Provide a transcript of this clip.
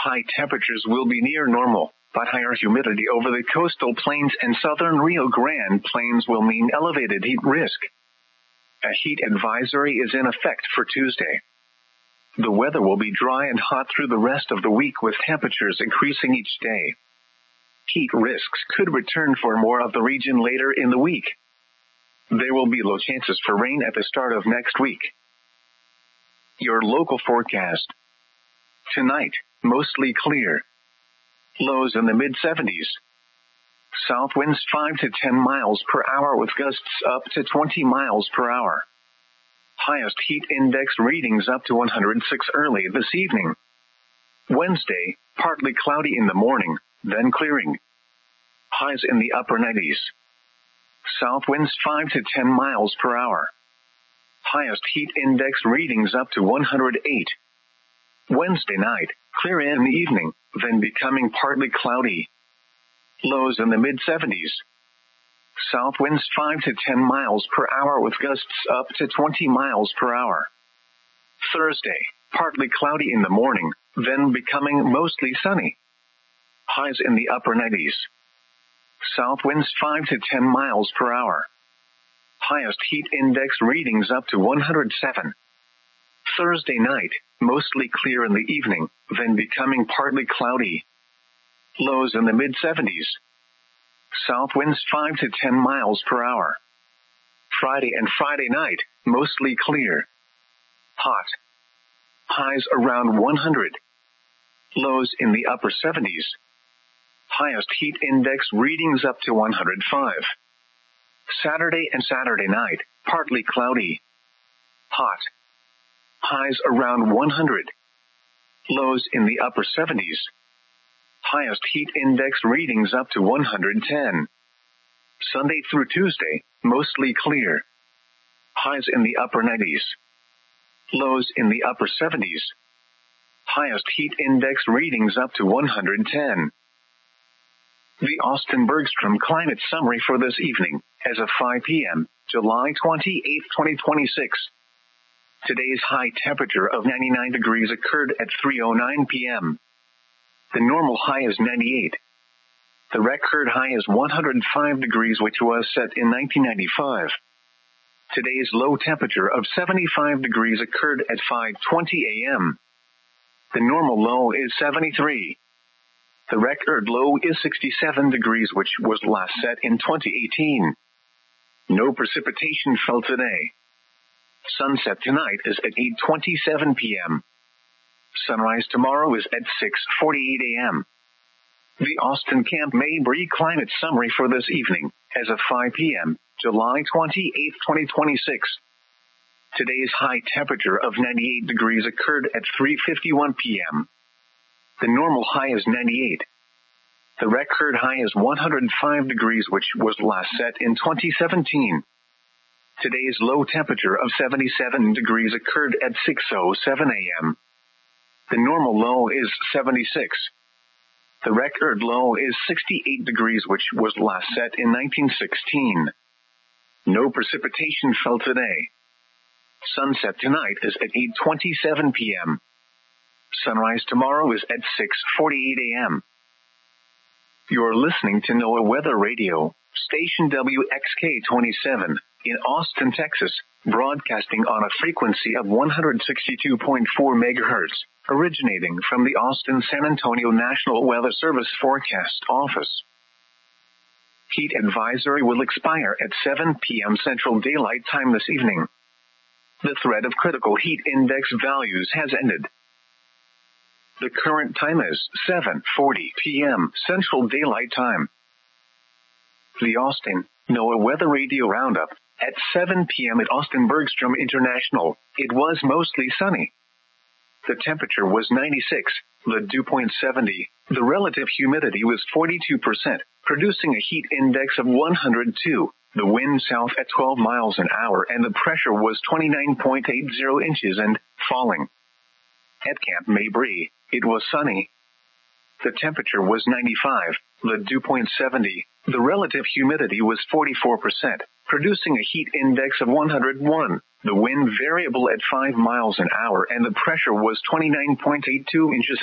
High temperatures will be near normal, but higher humidity over the coastal plains and southern Rio Grande plains will mean elevated heat risk. A heat advisory is in effect for Tuesday. The weather will be dry and hot through the rest of the week with temperatures increasing each day. Heat risks could return for more of the region later in the week. There will be low chances for rain at the start of next week. Your local forecast. Tonight, mostly clear. Lows in the mid-70s. South winds 5 to 10 miles per hour with gusts up to 20 miles per hour. Highest heat index readings up to 106 early this evening. Wednesday, partly cloudy in the morning, then clearing. Highs in the upper 90s. South winds 5 to 10 miles per hour. Highest heat index readings up to 108. Wednesday night, clear in the evening, then becoming partly cloudy. Lows in the mid-70s. South winds 5 to 10 miles per hour with gusts up to 20 miles per hour. Thursday, partly cloudy in the morning, then becoming mostly sunny. Highs in the upper 90s. South winds 5 to 10 miles per hour. Highest heat index readings up to 107. Thursday night, mostly clear in the evening, then becoming partly cloudy. Lows in the mid-70s. South winds 5 to 10 miles per hour. Friday and Friday night, mostly clear. Hot. Highs around 100. Lows in the upper 70s. Highest heat index readings up to 105. Saturday and Saturday night, partly cloudy. Hot. Highs around 100. Lows in the upper 70s. Highest heat index readings up to 110. Sunday through Tuesday, mostly clear. Highs in the upper 90s. Lows in the upper 70s. Highest heat index readings up to 110. The Austin Bergstrom Climate Summary for this evening, as of 5 p.m., July 28, 2026. Today's high temperature of 99 degrees occurred at 3:09 p.m. The normal high is 98. The record high is 105 degrees, which was set in 1995. Today's low temperature of 75 degrees occurred at 5:20 a.m. The normal low is 73. The record low is 67 degrees, which was last set in 2018. No precipitation fell today. Sunset tonight is at 8:27 p.m. Sunrise tomorrow is at 6:48 a.m. The Austin Camp Mabry Climate Summary for this evening, as of 5 p.m., July 28, 2026. Today's high temperature of 98 degrees occurred at 3:51 p.m. The normal high is 98. The record high is 105 degrees, which was last set in 2017. Today's low temperature of 77 degrees occurred at 6:07 a.m. The normal low is 76. The record low is 68 degrees, which was last set in 1916. No precipitation fell today. Sunset tonight is at 8:27 p.m. Sunrise tomorrow is at 6:48 a.m. You're listening to NOAA Weather Radio, station WXK-27, in Austin, Texas, broadcasting on a frequency of 162.4 megahertz, originating from the Austin-San Antonio National Weather Service Forecast Office. Heat advisory will expire at 7 p.m. Central Daylight Time this evening. The threat of critical heat index values has ended. The current time is 7:40 p.m. Central Daylight Time. The Austin NOAA Weather Radio Roundup. At 7 p.m. at Austin Bergstrom International, it was mostly sunny. The temperature was 96, the dew point 70, the relative humidity was 42%, producing a heat index of 102, the wind south at 12 miles an hour, and the pressure was 29.80 inches and falling. At Camp Mabry, it was sunny. The temperature was 95, the dew point 70, the relative humidity was 44%, producing a heat index of 101, the wind variable at 5 miles an hour, and the pressure was 29.82 inches